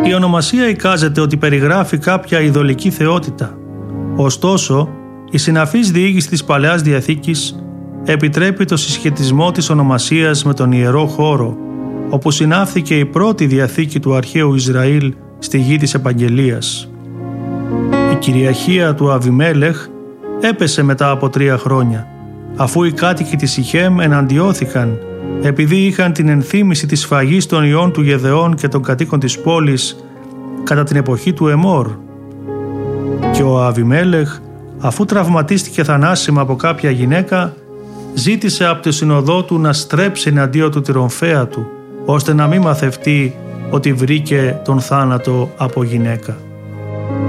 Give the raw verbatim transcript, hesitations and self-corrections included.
Η ονομασία εικάζεται ότι περιγράφει κάποια ειδωλική θεότητα. Ωστόσο, η συναφής διήγηση της Παλαιάς Διαθήκης επιτρέπει το συσχετισμό της ονομασίας με τον Ιερό Χώρο, όπου συνάφθηκε η πρώτη διαθήκη του αρχαίου Ισραήλ στη γη της Επαγγελίας. Η κυριαρχία του Αβιμέλεχ έπεσε μετά από τρία χρόνια, αφού οι κάτοικοι της Σιχέμ εναντιώθηκαν επειδή είχαν την ενθύμηση της σφαγής των ιών του Γεδεών και των κατοίκων της πόλης κατά την εποχή του Εμόρ. Και ο Αβιμέλεχ, αφού τραυματίστηκε θανάσιμα από κάποια γυναίκα, ζήτησε από το συνοδό του να στρέψει εναντίον του τη ρομφαία του, ώστε να μην μαθευτεί ότι βρήκε τον θάνατο από γυναίκα.